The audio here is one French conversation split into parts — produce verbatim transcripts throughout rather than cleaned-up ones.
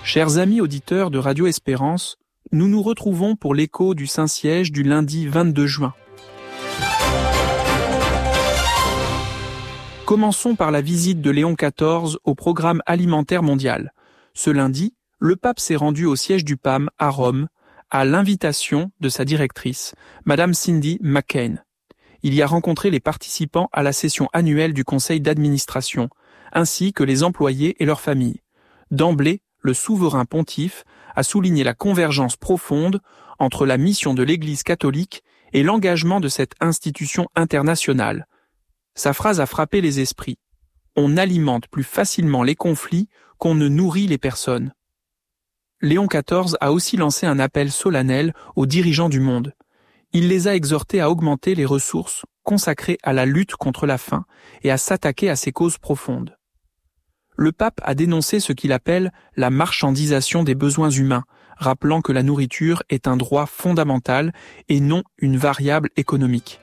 Chers amis auditeurs de Radio Espérance, nous nous retrouvons pour l'écho du Saint-Siège du lundi vingt-deux juin. Commençons par la visite de Léon quatorze au Programme alimentaire mondial. Ce lundi, le pape s'est rendu au siège du P A M à Rome, à l'invitation de sa directrice, Madame Cindy McCain. Il y a rencontré les participants à la session annuelle du conseil d'administration, ainsi que les employés et leurs familles. D'emblée, le souverain pontife a souligné la convergence profonde entre la mission de l'Église catholique et l'engagement de cette institution internationale. Sa phrase a frappé les esprits. On alimente plus facilement les conflits qu'on ne nourrit les personnes. Léon quatorze a aussi lancé un appel solennel aux dirigeants du monde. Il les a exhortés à augmenter les ressources consacrées à la lutte contre la faim et à s'attaquer à ses causes profondes. Le pape a dénoncé ce qu'il appelle la marchandisation des besoins humains, rappelant que la nourriture est un droit fondamental et non une variable économique.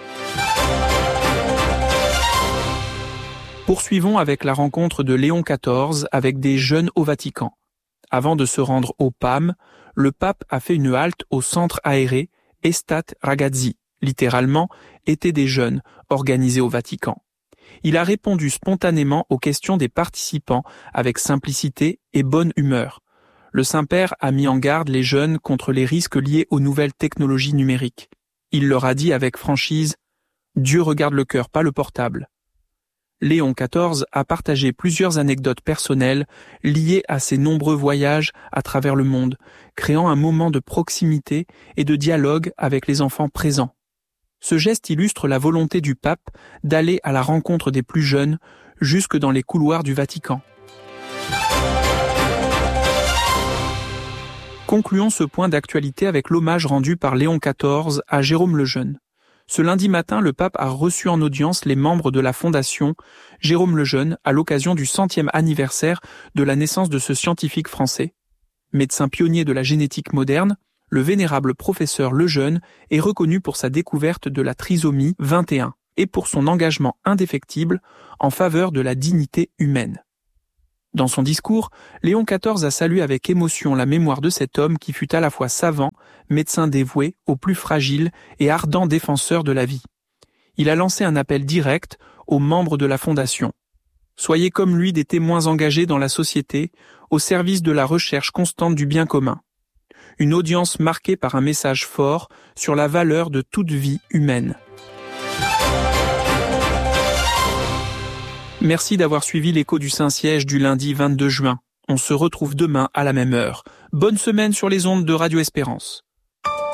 Poursuivons avec la rencontre de Léon quatorze avec des jeunes au Vatican. Avant de se rendre au P A M, le pape a fait une halte au centre aéré Estate Ragazzi, littéralement « été des jeunes », organisé au Vatican. Il a répondu spontanément aux questions des participants avec simplicité et bonne humeur. Le Saint-Père a mis en garde les jeunes contre les risques liés aux nouvelles technologies numériques. Il leur a dit avec franchise « Dieu regarde le cœur, pas le portable ». Léon quatorze a partagé plusieurs anecdotes personnelles liées à ses nombreux voyages à travers le monde, créant un moment de proximité et de dialogue avec les enfants présents. Ce geste illustre la volonté du pape d'aller à la rencontre des plus jeunes jusque dans les couloirs du Vatican. Concluons ce point d'actualité avec l'hommage rendu par Léon quatorze à Jérôme Lejeune. Ce lundi matin, le pape a reçu en audience les membres de la fondation Jérôme Lejeune à l'occasion du centième anniversaire de la naissance de ce scientifique français. Médecin pionnier de la génétique moderne, le vénérable professeur Lejeune est reconnu pour sa découverte de la trisomie vingt et un et pour son engagement indéfectible en faveur de la dignité humaine. Dans son discours, Léon quatorze a salué avec émotion la mémoire de cet homme qui fut à la fois savant, médecin dévoué aux plus fragiles et ardent défenseur de la vie. Il a lancé un appel direct aux membres de la Fondation. Soyez comme lui des témoins engagés dans la société, au service de la recherche constante du bien commun. Une audience marquée par un message fort sur la valeur de toute vie humaine. Merci d'avoir suivi l'écho du Saint-Siège du lundi vingt-deux juin. On se retrouve demain à la même heure. Bonne semaine sur les ondes de Radio Espérance.